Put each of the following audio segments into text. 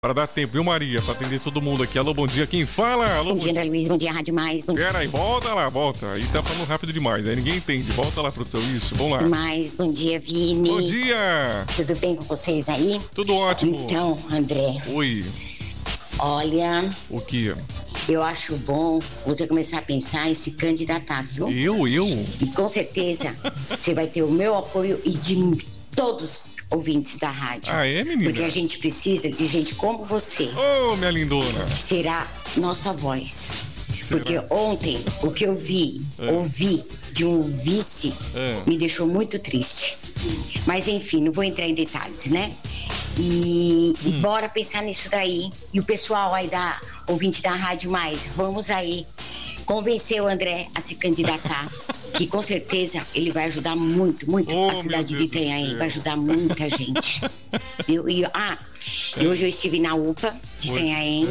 Para dar tempo, viu, Maria? Para atender todo mundo aqui. Alô, bom dia. Quem fala? Alô, bom dia, André Luiz. Bom dia, Rádio Mais. Pera aí, volta lá, volta. Aí tá falando rápido demais, aí ninguém entende. Volta lá, produção. Isso, vamos lá. Mais, bom dia, Vini. Bom dia. Tudo bem com vocês aí? Tudo ótimo. Então, André. Oi. Olha... O que? Eu acho bom você começar a pensar em se candidatar, viu? Eu? E com certeza você vai ter o meu apoio e de todos ouvintes da rádio. Ah, é, menina? Porque a gente precisa de gente como você. Ô, minha lindona. Que será nossa voz. Porque ontem, o que eu ouvi de um vice, me deixou muito triste. Mas enfim, não vou entrar em detalhes, né? E bora pensar nisso daí. E o pessoal aí da ouvinte da Rádio Mais, vamos aí convencer o André a se candidatar. Que com certeza ele vai ajudar muito a cidade de Itanhaém, vai ajudar muita gente. E hoje eu estive na UPA de Itanhaém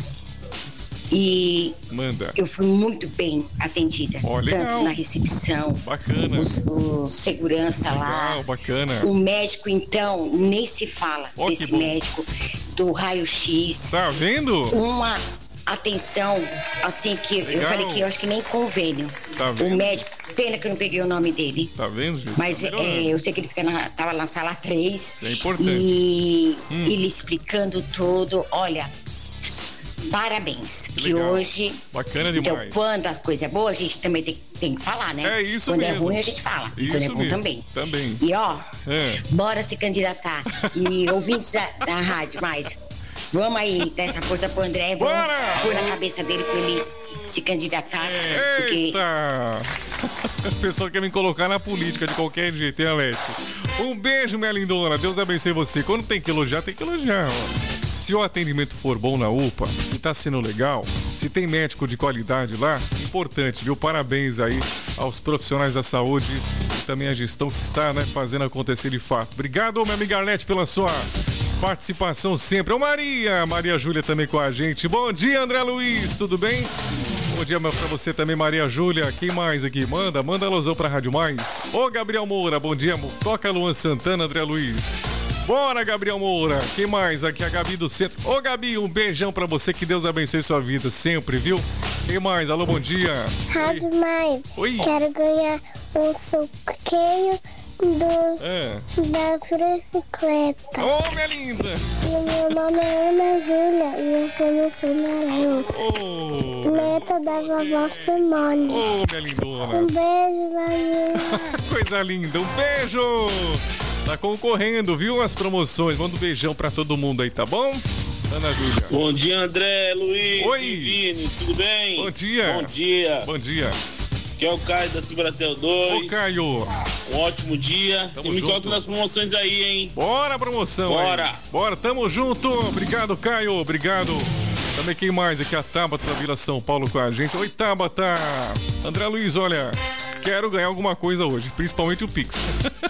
e eu fui muito bem atendida. Tanto na recepção, bacana. O segurança lá. Bacana. O médico, então, nem se fala desse médico, do raio-x. Tá vendo? Uma atenção, assim, que legal. Eu falei que eu acho que nem convênio. Tá vendo? O médico, pena que eu não peguei o nome dele. Tá vendo, gente? Mas eu sei que ele tava na sala 3. É importante. E ele explicando tudo. Olha, parabéns. Que hoje... Bacana demais. Então, quando a coisa é boa, a gente também tem que falar, né? É isso quando mesmo. É ruim, a gente fala. Isso quando é bom, mesmo. também. E bora se candidatar. E ouvintes da rádio, mais... Vamos aí dar essa força pro André. Vamos pôr na cabeça dele pra ele se candidatar. Eita! A pessoa quer me colocar na política de qualquer jeito, hein, Alex? Um beijo, minha lindona. Deus abençoe você. Quando tem que elogiar, tem que elogiar. Ó. Se o atendimento for bom na UPA, se tá sendo legal, se tem médico de qualidade lá, importante, viu? Parabéns aí aos profissionais da saúde e também a gestão que está, né, fazendo acontecer de fato. Obrigado, minha amiga Arlete, pela sua participação sempre. Ô Maria Júlia também com a gente. Bom dia, André Luiz, tudo bem? Bom dia pra você também, Maria Júlia. Quem mais aqui? Manda alusão pra Rádio Mais. Ô Gabriel Moura, bom dia. Toca Luan Santana, André Luiz. Bora, Gabriel Moura. Quem mais? Aqui a Gabi do Centro. Ô Gabi, um beijão pra você, que Deus abençoe sua vida sempre, viu? Quem mais? Alô, bom dia. Rádio Mais. Oi. Quero ganhar um suquinho da bicicleta. Ô, minha linda! E o meu nome é Ana Júlia e eu sou no Sumarão. Neta da vovó Simone. Ô, minha lindona! Um beijo, Maria. Coisa linda, um beijo! Tá concorrendo, viu, as promoções. Manda um beijão pra todo mundo aí, tá bom? Ana Júlia. Bom dia, André, Luiz. Oi. Vini, tudo bem? Bom dia. Bom dia. Bom dia. Aqui é o Caio da Cibratel 2. Ô, Caio. Um ótimo dia. Tamo e me junto. coloca nas promoções aí, hein? Bora, promoção. Bora. Aí. Bora, tamo junto. Obrigado, Caio. Obrigado. Também quem mais aqui? A Tabata da Vila São Paulo com a gente. Oi, Tabata. André Luiz, olha, quero ganhar alguma coisa hoje, principalmente o Pix.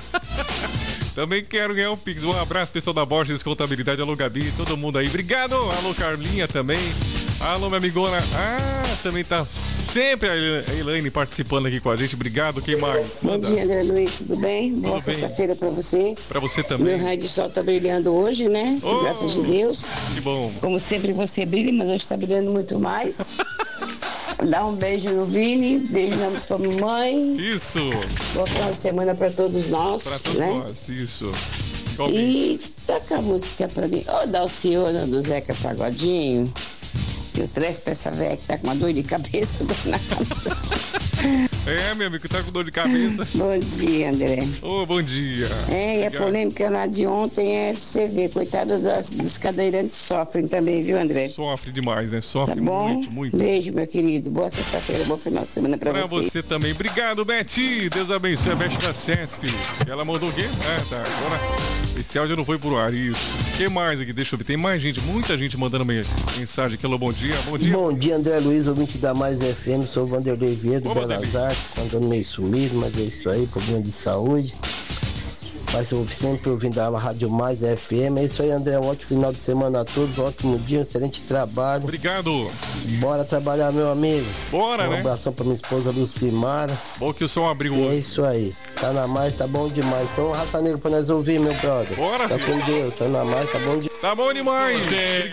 Também quero ganhar o Pix. Um abraço, pessoal da Borges Contabilidade. Alô, Gabi, todo mundo aí. Obrigado. Alô, Carlinha também. Alô, minha amigona. Também tá sempre a Elaine participando aqui com a gente. Obrigado. Quem mais? Manda. Bom dia, André Luiz. Tudo bem? Boa sexta-feira pra você. Pra você também. Meu raio de sol tá brilhando hoje, né? Graças a Deus. Que bom. Como sempre você brilha, mas hoje tá brilhando muito mais. Dá um beijo no Vini, beijo na tua mamãe. Isso. Boa final de semana pra todos nós. Pra todos nós, isso. E toca a música pra mim. Ô, Dalciona do Zeca Pagodinho. Eu trecho pra essa velha que tá com uma dor de cabeça danada. Meu amigo, tá com dor de cabeça. Bom dia, André. Ô, bom dia. E a polêmica lá de ontem pra você ver, coitado dos cadeirantes sofrem também, viu, André? Sofre demais, né? Sofre tá bom? muito. Beijo, meu querido. Boa sexta-feira, bom final de semana pra você. Pra você também. Obrigado, Beti. Deus abençoe a Beth da CESP. Ela mandou o quê? Tá. Agora, esse áudio não foi pro ar, isso. O que mais aqui? Deixa eu ver. Tem mais gente, muita gente mandando mensagem aqui. Alô, bom dia. Bom dia. Bom dia, André Luiz, ouvinte da Mais FM. Sou o Vanderlei Vieira, do Belas Artes. Andando meio sumido, mas é isso aí, problema de saúde. Mas eu sempre ouvindo a Rádio Mais FM. É isso aí, André. Um ótimo final de semana a todos. Um ótimo dia, um excelente trabalho. Obrigado. Bora trabalhar, meu amigo. Bora, né? Um abração pra minha esposa Lucimara. Bom que o som abriu. E é isso aí. Tá na Mais, tá bom demais. Então, raça negra pra nós ouvir, meu brother. Bora, tá com Deus, tá na Mais, tá bom demais. Tá bom demais.